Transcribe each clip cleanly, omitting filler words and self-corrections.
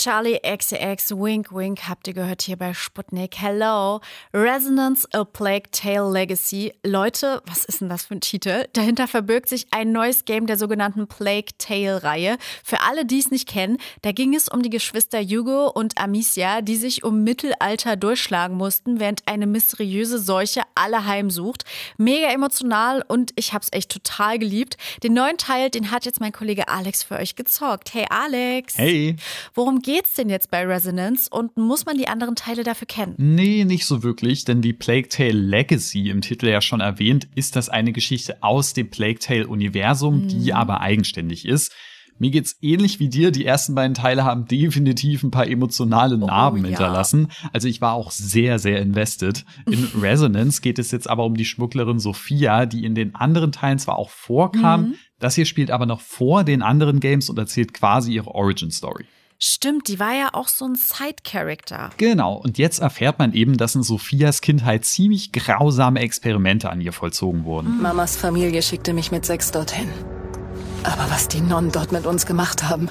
Charlie XCX, Wink Wink, habt ihr gehört hier bei Sputnik. Hello, Resonance, A Plague Tale Legacy. Leute, was ist denn das für ein Titel? Dahinter verbirgt sich ein neues Game der sogenannten Plague Tale-Reihe. Für alle, die es nicht kennen, da ging es um die Geschwister Hugo und Amicia, die sich um Mittelalter durchschlagen mussten, während eine mysteriöse Seuche alle heimsucht. Mega emotional und ich hab's echt total geliebt. Den neuen Teil, den hat jetzt mein Kollege Alex für euch gezockt. Hey Alex. Hey. Worum geht's denn jetzt bei Resonance und muss man die anderen Teile dafür kennen? Nee, nicht so wirklich, denn wie Plague Tale Legacy im Titel ja schon erwähnt, ist das eine Geschichte aus dem Plague Tale-Universum, die aber eigenständig ist. Mir geht's ähnlich wie dir. Die ersten beiden Teile haben definitiv ein paar emotionale Narben hinterlassen. Also ich war auch sehr, sehr invested. In Resonance geht es jetzt aber um die Schmugglerin Sophia, die in den anderen Teilen zwar auch vorkam, das hier spielt aber noch vor den anderen Games und erzählt quasi ihre Origin-Story. Stimmt, die war ja auch so ein Side-Character. Genau, und jetzt erfährt man eben, dass in Sophias Kindheit ziemlich grausame Experimente an ihr vollzogen wurden. Mamas Familie schickte mich mit 6 dorthin. Aber was die Nonnen dort mit uns gemacht haben,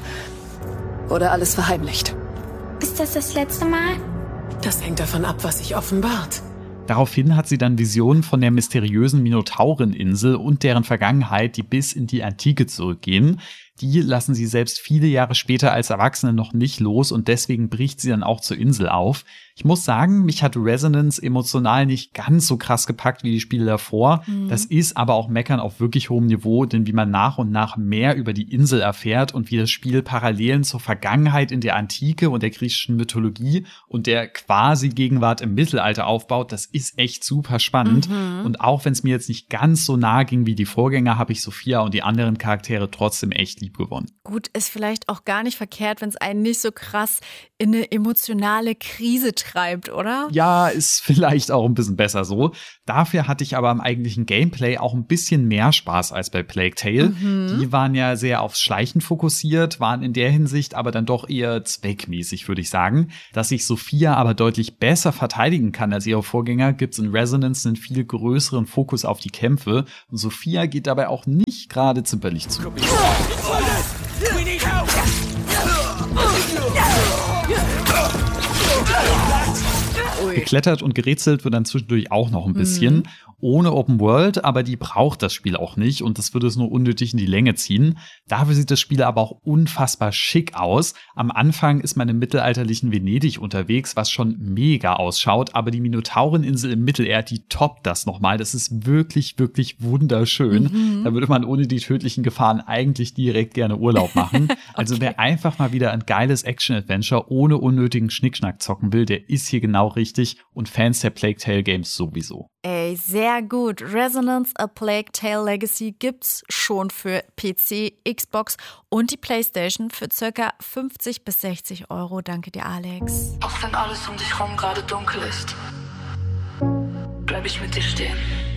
wurde alles verheimlicht. Ist das das letzte Mal? Das hängt davon ab, was sich offenbart. Daraufhin hat sie dann Visionen von der mysteriösen Minotaureninsel und deren Vergangenheit, die bis in die Antike zurückgehen. Die lassen sie selbst viele Jahre später als Erwachsene noch nicht los und deswegen bricht sie dann auch zur Insel auf. Ich muss sagen, mich hat Resonance emotional nicht ganz so krass gepackt wie die Spiele davor. Das ist aber auch Meckern auf wirklich hohem Niveau, denn wie man nach und nach mehr über die Insel erfährt und wie das Spiel Parallelen zur Vergangenheit in der Antike und der griechischen Mythologie und der quasi Gegenwart im Mittelalter aufbaut, das ist echt super spannend. Und auch wenn es mir jetzt nicht ganz so nahe ging wie die Vorgänger, habe ich Sophia und die anderen Charaktere trotzdem echt lieb gewonnen. Gut, ist vielleicht auch gar nicht verkehrt, wenn es einen nicht so krass in eine emotionale Krise treibt, oder? Ja, ist vielleicht auch ein bisschen besser so. Dafür hatte ich aber am eigentlichen Gameplay auch ein bisschen mehr Spaß als bei Plague Tale. Die waren ja sehr aufs Schleichen fokussiert, waren in der Hinsicht aber dann doch eher zweckmäßig, würde ich sagen. Dass sich Sophia aber deutlich besser verteidigen kann als ihre Vorgänger, gibt's in Resonance einen viel größeren Fokus auf die Kämpfe. Und Sophia geht dabei auch nicht gerade zimperlich zu. Geklettert und gerätselt wird dann zwischendurch auch noch ein bisschen. Ohne Open World, aber die braucht das Spiel auch nicht und das würde es nur unnötig in die Länge ziehen. Dafür sieht das Spiel aber auch unfassbar schick aus. Am Anfang ist man im mittelalterlichen Venedig unterwegs, was schon mega ausschaut, aber die Minotaureninsel im Mittelerd, die toppt das nochmal. Das ist wirklich, wirklich wunderschön. Da würde man ohne die tödlichen Gefahren eigentlich direkt gerne Urlaub machen. Also wer einfach mal wieder ein geiles Action-Adventure ohne unnötigen Schnickschnack zocken will, der ist hier genau richtig und Fans der Plague Tale Games sowieso. Ey, sehr gut. Resonance, A Plague Tale Legacy gibt's schon für PC, Xbox und die PlayStation für ca. 50 bis 60 €. Danke dir, Alex. Auch wenn alles um dich herum gerade dunkel ist, bleib ich mit dir stehen.